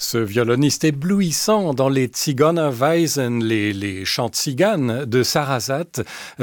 Ce violoniste éblouissant dans les Zigeunerweisen, les chants tziganes de Sarasate,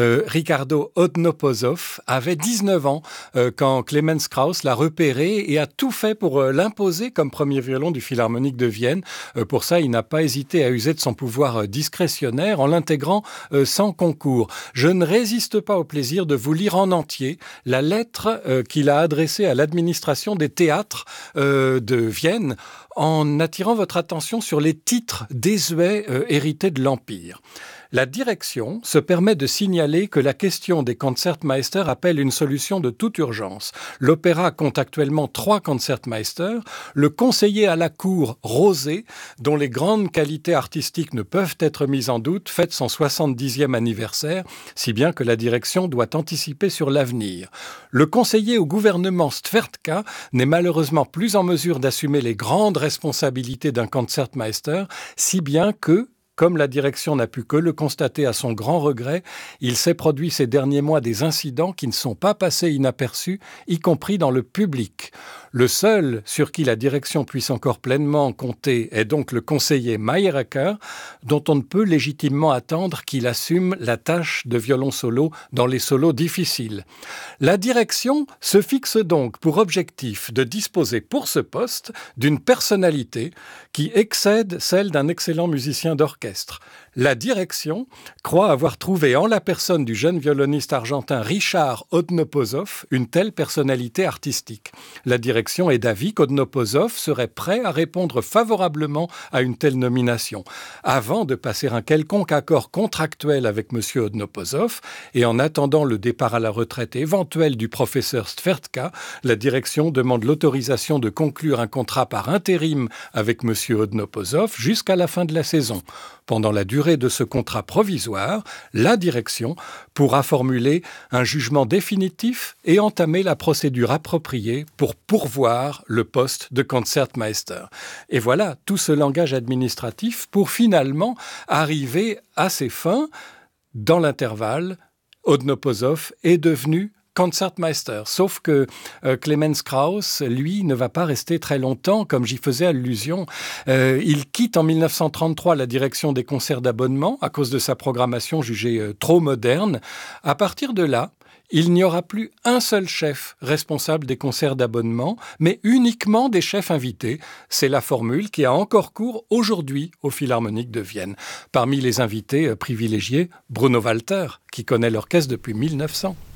Ricardo Hodnopozov, avait 19 ans quand Clemens Krauss l'a repéré et a tout fait pour l'imposer comme premier violon du Philharmonique de Vienne. Pour ça, il n'a pas hésité à user de son pouvoir discrétionnaire en l'intégrant sans concours. Je ne résiste pas au plaisir de vous lire en entier la lettre qu'il a adressée à l'administration des théâtres de Vienne en attirant votre attention sur les titres désuets hérités de l'Empire. La direction se permet de signaler que la question des Concertmeister appelle une solution de toute urgence. L'opéra compte actuellement 3 Concertmeister. Le conseiller à la cour, Rosé, dont les grandes qualités artistiques ne peuvent être mises en doute, fête son 70e anniversaire, si bien que la direction doit anticiper sur l'avenir. Le conseiller au gouvernement Stvertka n'est malheureusement plus en mesure d'assumer les grandes responsabilités d'un Concertmeister, si bien que, comme la direction n'a pu que le constater à son grand regret, il s'est produit ces derniers mois des incidents qui ne sont pas passés inaperçus, y compris dans le public. Le seul sur qui la direction puisse encore pleinement compter est donc le conseiller Mayerecker, dont on ne peut légitimement attendre qu'il assume la tâche de violon solo dans les solos difficiles. La direction se fixe donc pour objectif de disposer pour ce poste d'une personnalité qui excède celle d'un excellent musicien d'orchestre. La direction croit avoir trouvé en la personne du jeune violoniste argentin Richard Hodnopozov une telle personnalité artistique. La direction est d'avis qu'Hodnopozov serait prêt à répondre favorablement à une telle nomination. Avant de passer un quelconque accord contractuel avec M. Hodnopozov et en attendant le départ à la retraite éventuel du professeur Stvertka, la direction demande l'autorisation de conclure un contrat par intérim avec M. Hodnopozov jusqu'à la fin de la saison. Pendant la durée de ce contrat provisoire, la direction pourra formuler un jugement définitif et entamer la procédure appropriée pour pourvoir le poste de Concertmeister. Et voilà tout ce langage administratif pour finalement arriver à ses fins. Dans l'intervalle, Hodnopozov est devenu Concertmeister, sauf que Clemens Krauss, lui, ne va pas rester très longtemps, comme j'y faisais allusion. Il quitte en 1933 la direction des concerts d'abonnement à cause de sa programmation jugée trop moderne. À partir de là, il n'y aura plus un seul chef responsable des concerts d'abonnement, mais uniquement des chefs invités. C'est la formule qui a encore cours aujourd'hui au Philharmonique de Vienne. Parmi les invités privilégiés, Bruno Walter, qui connaît l'orchestre depuis 1900.